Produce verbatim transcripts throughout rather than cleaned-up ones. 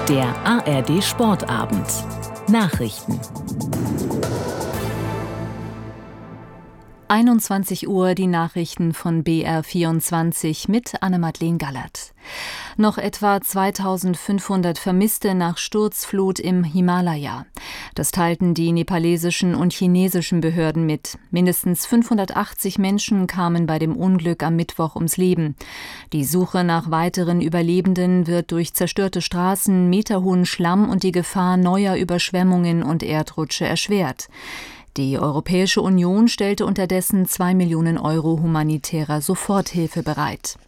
Der A R D Sportabend. Nachrichten. einundzwanzig Uhr die Nachrichten von B R vierundzwanzig mit Anne-Madeleine Gallert. Noch etwa zweitausendfünfhundert Vermisste nach Sturzflut im Himalaya. Das teilten die nepalesischen und chinesischen Behörden mit. Mindestens fünfhundertachtzig Menschen kamen bei dem Unglück am Mittwoch ums Leben. Die Suche nach weiteren Überlebenden wird durch zerstörte Straßen, meterhohen Schlamm und die Gefahr neuer Überschwemmungen und Erdrutsche erschwert. Die Europäische Union stellte unterdessen zwei Millionen Euro humanitärer Soforthilfe bereit.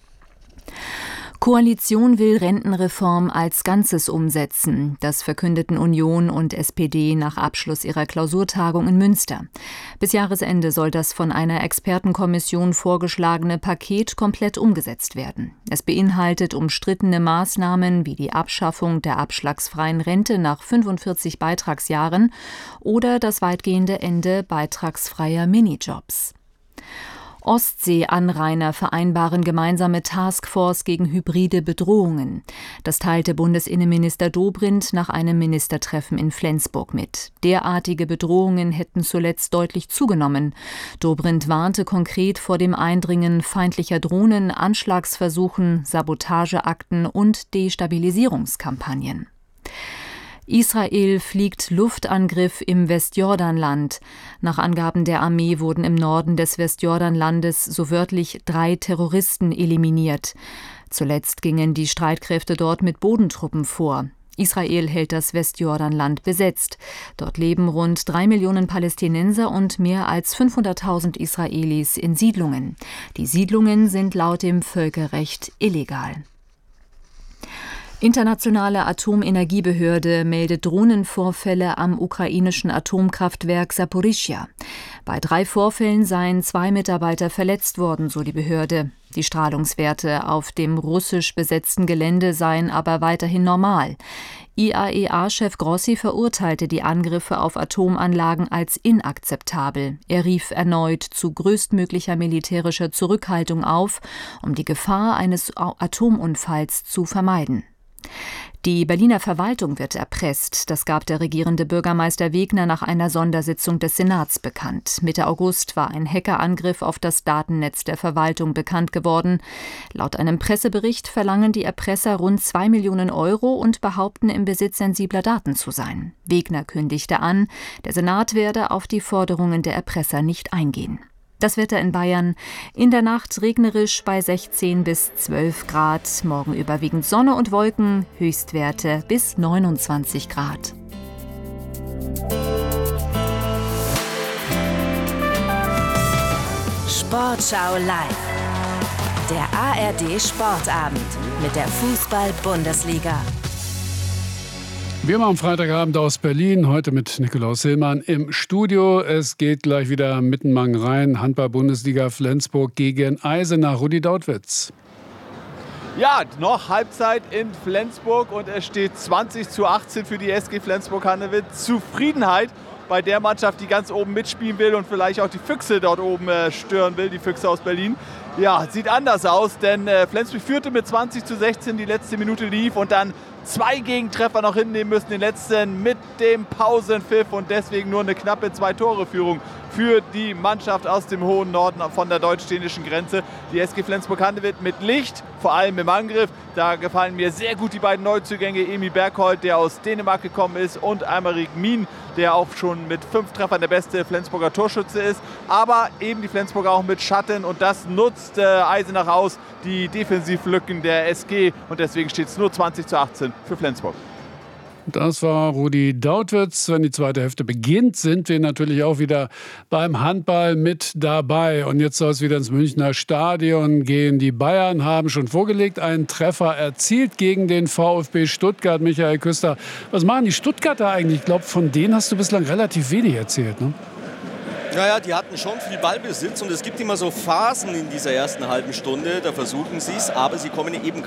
Koalition will Rentenreform als Ganzes umsetzen. Das verkündeten Union und S P D nach Abschluss ihrer Klausurtagung in Münster. Bis Jahresende soll das von einer Expertenkommission vorgeschlagene Paket komplett umgesetzt werden. Es beinhaltet umstrittene Maßnahmen wie die Abschaffung der abschlagsfreien Rente nach fünfundvierzig Beitragsjahren oder das weitgehende Ende beitragsfreier Minijobs. Ostsee-Anrainer vereinbaren gemeinsame Taskforce gegen hybride Bedrohungen. Das teilte Bundesinnenminister Dobrindt nach einem Ministertreffen in Flensburg mit. Derartige Bedrohungen hätten zuletzt deutlich zugenommen. Dobrindt warnte konkret vor dem Eindringen feindlicher Drohnen, Anschlagsversuchen, Sabotageakten und Destabilisierungskampagnen. Israel fliegt Luftangriff im Westjordanland. Nach Angaben der Armee wurden im Norden des Westjordanlandes so wörtlich drei Terroristen eliminiert. Zuletzt gingen die Streitkräfte dort mit Bodentruppen vor. Israel hält das Westjordanland besetzt. Dort leben rund drei Millionen Palästinenser und mehr als fünfhunderttausend Israelis in Siedlungen. Die Siedlungen sind laut dem Völkerrecht illegal. Internationale Atomenergiebehörde meldet Drohnenvorfälle am ukrainischen Atomkraftwerk Saporischschja. Bei drei Vorfällen seien zwei Mitarbeiter verletzt worden, so die Behörde. Die Strahlungswerte auf dem russisch besetzten Gelände seien aber weiterhin normal. I A E A-Chef Grossi verurteilte die Angriffe auf Atomanlagen als inakzeptabel. Er rief erneut zu größtmöglicher militärischer Zurückhaltung auf, um die Gefahr eines Atomunfalls zu vermeiden. Die Berliner Verwaltung wird erpresst. Das gab der regierende Bürgermeister Wegner nach einer Sondersitzung des Senats bekannt. Mitte August war ein Hackerangriff auf das Datennetz der Verwaltung bekannt geworden. Laut einem Pressebericht verlangen die Erpresser rund zwei Millionen Euro und behaupten, im Besitz sensibler Daten zu sein. Wegner kündigte an, der Senat werde auf die Forderungen der Erpresser nicht eingehen. Das Wetter in Bayern: in der Nacht regnerisch bei sechzehn bis zwölf Grad, morgen überwiegend Sonne und Wolken, Höchstwerte bis neunundzwanzig Grad. Sportschau live. Der A R D Sportabend mit der Fußball-Bundesliga. Wir machen am Freitagabend aus Berlin, heute mit Nikolaus Hillmann im Studio. Es geht gleich wieder Mittenmann rein, Handball-Bundesliga Flensburg gegen Eisenach. Rudi Dautwitz. Ja, noch Halbzeit in Flensburg und es steht zwanzig zu achtzehn für die S G Flensburg-Handewitt. Zufriedenheit bei der Mannschaft, die ganz oben mitspielen will und vielleicht auch die Füchse dort oben äh, stören will, die Füchse aus Berlin. Ja, sieht anders aus, denn äh, Flensburg führte mit zwanzig zu sechzehn, die letzte Minute lief und dann zwei Gegentreffer noch hinnehmen müssen, den letzten mit dem Pausenpfiff und deswegen nur eine knappe Zwei-Tore-Führung für die Mannschaft aus dem hohen Norden von der deutsch-dänischen Grenze. Die S G Flensburg-Handewitt mit Licht, vor allem im Angriff. Da gefallen mir sehr gut die beiden Neuzugänge, Emil Bergholt, der aus Dänemark gekommen ist, und Aymeric Min, der auch schon mit fünf Treffern der beste Flensburger Torschütze ist. Aber eben die Flensburger auch mit Schatten und das nutzt äh, Eisenach aus, die Defensivlücken der S G, und deswegen steht es nur zwanzig zu achtzehn für Flensburg. Das war Rudi Dautwitz. Wenn die zweite Hälfte beginnt, sind wir natürlich auch wieder beim Handball mit dabei. Und jetzt soll es wieder ins Münchner Stadion gehen. Die Bayern haben schon vorgelegt, einen Treffer erzielt gegen den VfB Stuttgart. Michael Küster, was machen die Stuttgarter eigentlich? Ich glaube, von denen hast du bislang relativ wenig erzählt, ne? Ja, ja, die hatten schon viel Ballbesitz und es gibt immer so Phasen in dieser ersten halben Stunde, da versuchen sie es, aber sie kommen eben